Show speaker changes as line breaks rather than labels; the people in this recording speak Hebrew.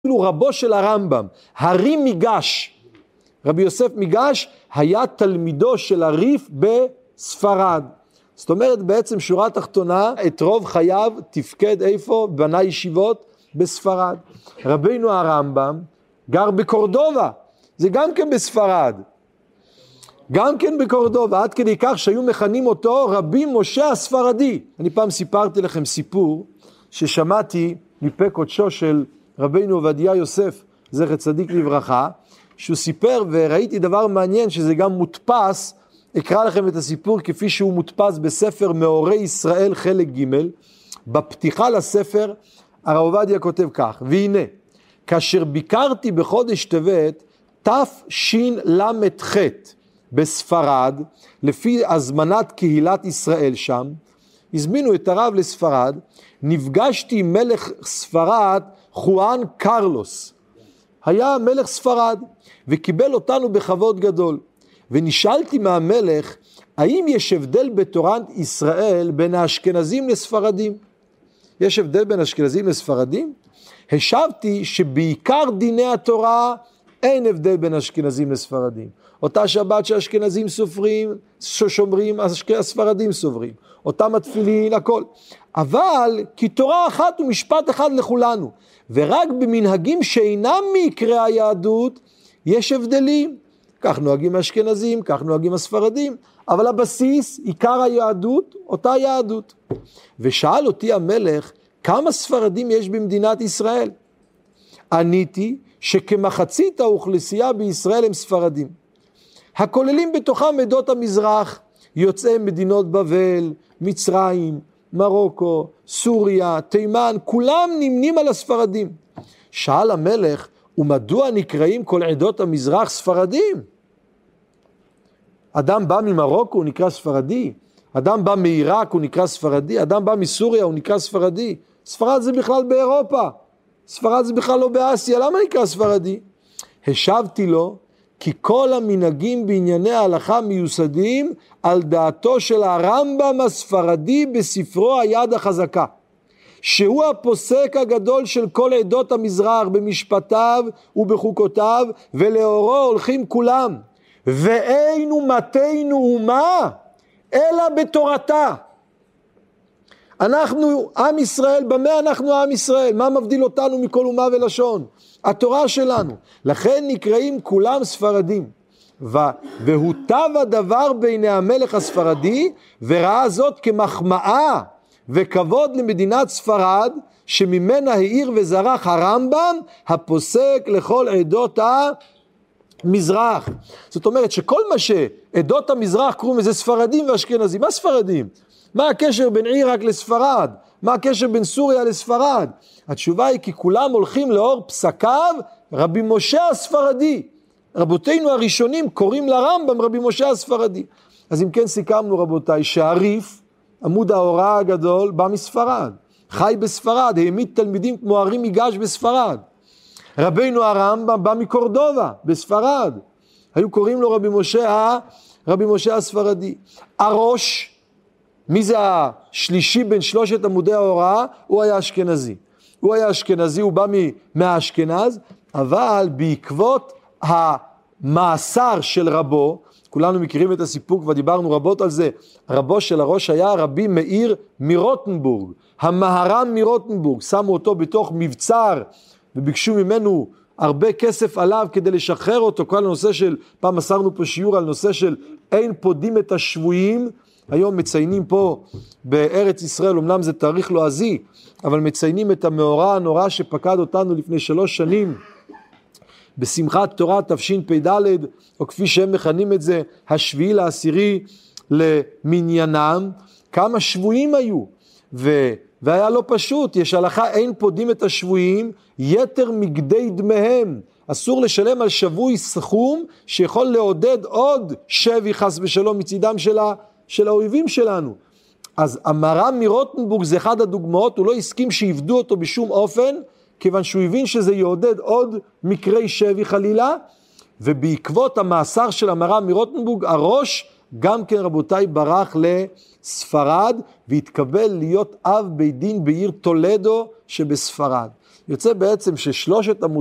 רבו של הרמב"ם, הרי מיגש, רבי יוסף מיגש היה תלמידו של הריף בספרד. זאת אומרת בעצם שורה תחתונה, את רוב חייו תפקד איפה? בנה ישיבות בספרד. רבינו הרמב"ם גר בקורדובה, זה גם כן בספרד. גם כן בקורדובה, עד כדי כך שהיו מכנים אותו רבי משה הספרדי. אני פעם סיפרתי לכם סיפור ששמעתי מפה קודשו של רבינו עובדיה יוסף, זכר צדיק לברכה, שהוא סיפר וראיתי דבר מעניין שזה גם מודפס, אקרא לכם את הסיפור כפי שהוא מודפס בספר מאורי ישראל חלק ג'. בפתיחה לספר הרב עובדיה כותב כך, והנה, כאשר ביקרתי בחודש טבת תשל"ח בספרד, לפי הזמנת קהילת ישראל שם, הזמינו את הרב לספרד, נפגשתי עם מלך ספרד חואן קרלוס, היה מלך ספרד, וקיבל אותנו בכבוד גדול, ונשאלתי מהמלך, האם יש הבדל בתורת ישראל בין האשכנזים לספרדים? יש הבדל בין אשכנזים לספרדים? השבתי שבעיקר דיני התורה אין הבדל בין אשכנזים לספרדים. אותה שבת שהאשכנזים סופרים, ששומרים, הספרדים סוברים. אותם התפילין, הכל. אבל כי תורה אחת ומשפט אחד לכולנו. ורק במנהגים שאינם מעיקרי היהדות, יש הבדלים. כך נוהגים האשכנזים, כך נוהגים הספרדים. אבל הבסיס, עיקר היהדות, אותה יהדות. ושאל אותי המלך, כמה ספרדים יש במדינת ישראל? עניתי שכמחצית האוכלוסייה בישראל הם ספרדים. הכוללים בתוכם עדות המזרח, יוצאי מדינות בבל, מצרים, מרוקו, סוריה, תימן, כולם נמנים על הספרדים. שאל המלך, ומדוע נקראים כל עדות המזרח ספרדים? אדם בא ממרוקו, הוא נקרא ספרדי. אדם בא מעיראק, הוא נקרא ספרדי. אדם בא מסוריה, הוא נקרא ספרדי. ספרד זה בכלל באירופה. ספרד זה בכלל לא באסיה. למה נקרא ספרדי? השבתי לו, כי כל המנהגים בענייני ההלכה מיוסדים על דעתו של הרמב"ם הספרדי בספרו היד החזקה, שהוא הפוסק הגדול של כל עדות המזרח במשפטיו ובחוקותיו, ולאורו הולכים כולם. ואין אומתנו אומה אלא בתורתה. אנחנו עם ישראל, במה אנחנו עם ישראל? מה מבדיל אותנו מכל אומה ולשון? התורה שלנו. לכן נקראים כולם ספרדים. והוטב הדבר בעיני המלך הספרדי, וראה זאת כמחמאה וכבוד למדינת ספרד, שממנה העיר וזרח הרמב"ם, הפוסק לכל עדות המזרח. זאת אומרת שכל מה שעדות המזרח קוראים לזה ספרדים ואשכנזים. מה ספרדים? מה הקשר בין עיראק לספרד? מה הקשר בין סוריה לספרד? התשובה היא כי כולם הולכים לאור פסקיו רבי משה הספרדי. רבותינו הראשונים קוראים לרמב"ם רבי משה הספרדי. אז אם כן סיכמנו רבותיי שהריף, עמוד ההוראה הגדול, בא מספרד. חי בספרד, העמיד תלמידים כמו הרי מיגש בספרד. רבינו הרמב"ם בא מקורדובה בספרד. היו קוראים לו רבי משה הספרדי. הראש, מי זה השלישי בין שלושת עמודי ההוראה? הוא היה אשכנזי. הוא בא מהאשכנז, אבל בעקבות המאסר של רבו, כולנו מכירים את הסיפור, כבר דיברנו רבות על זה, רבו של הראש היה רבי מאיר מרוטנבורג, המהר"ם מרוטנבורג, שמו אותו בתוך מבצר, וביקשו ממנו הרבה כסף עליו כדי לשחרר אותו. כל הנושא של, פעם מסרנו פה שיעור על נושא של אין פודים את השבויים, היום מציינים פה בארץ ישראל, אמנם זה תאריך לועזי, אבל מציינים את המאורע הנורא שפקד אותנו לפני 3 שנים, בשמחת תורה תשפ"ד, או כפי שהם מכנים את זה, 7/10 למניינם. כמה שבויים היו, והיה לא פשוט. יש הלכה, אין פודים את השבויים, יתר מגדי דמיהם. אסור לשלם על שבוי סכום שיכול לעודד עוד שבי חס ושלום מצידם של האויבים שלנו. אז המהר"ם מרוטנבורג זה אחד הדוגמאות, הוא לא הסכים שיבדו אותו בשום אופן, כיוון שהוא הבין שזה יעודד עוד מקרי שבי חלילה, ובעקבות המאסר של המהר"ם מרוטנבורג, הראש גם כן רבותיי ברח לספרד, והתקבל להיות אב בית דין בעיר טולדו שבספרד. יוצא בעצם ששלושת